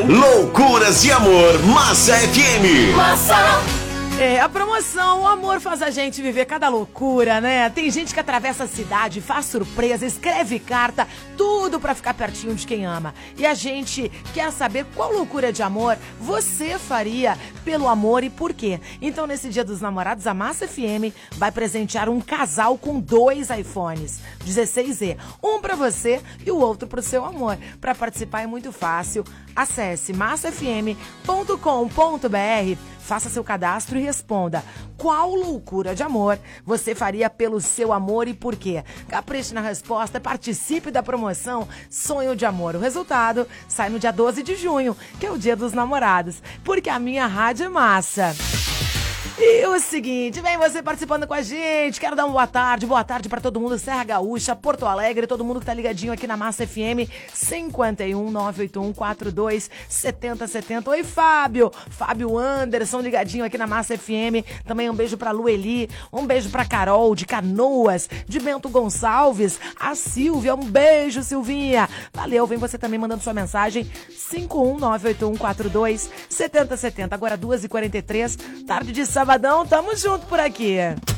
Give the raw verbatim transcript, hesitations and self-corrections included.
Loucuras de Amor, Massa F M. Massa. É, a promoção, o amor faz a gente viver cada loucura, né? Tem gente que atravessa a cidade, faz surpresa, escreve carta, tudo pra ficar pertinho de quem ama. E a gente quer saber qual loucura de amor você faria pelo amor e por quê. Então, nesse Dia dos Namorados, a Massa F M vai presentear um casal com dois iPhones dezesseis E. Um pra você e o outro pro seu amor. Pra participar é muito fácil. Acesse massa f m ponto com ponto b r, faça seu cadastro e responda qual loucura de amor você faria pelo seu amor e por quê. Capriche na resposta, participe da promoção Sonho de Amor. O resultado sai no dia doze de junho, que é o Dia dos Namorados, porque a minha rádio é massa. E o seguinte, vem você participando com a gente, quero dar uma boa tarde, boa tarde pra todo mundo, Serra Gaúcha, Porto Alegre, todo mundo que tá ligadinho aqui na Massa F M, cinquenta e um, nove oito um, quarenta e dois, setenta setenta. Oi, Fábio, Fábio Anderson, ligadinho aqui na Massa F M, também um beijo pra Lueli, um beijo pra Carol, de Canoas, de Bento Gonçalves, a Silvia, um beijo, Silvinha, valeu, vem você também mandando sua mensagem, cinco um nove oito um quatro dois setenta setenta, agora duas e quarenta e três, tarde de sábado. Sabadão, tamo junto por aqui.